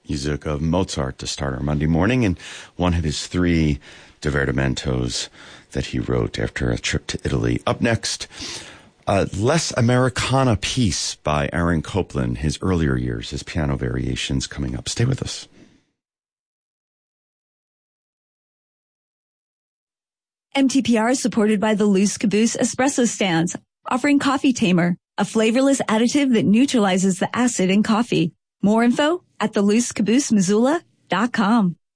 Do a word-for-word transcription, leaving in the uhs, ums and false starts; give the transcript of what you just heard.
music of Mozart to start our Monday morning, and one of his three divertimentos that he wrote after a trip to Italy. Up next, a less Americana piece by Aaron Copland, his earlier years, his piano variations coming up. Stay with us. M T P R is supported by the Loose Caboose Espresso Stands, offering Coffee Tamer, a flavorless additive that neutralizes the acid in coffee. More info at the loose caboose missoula dot com.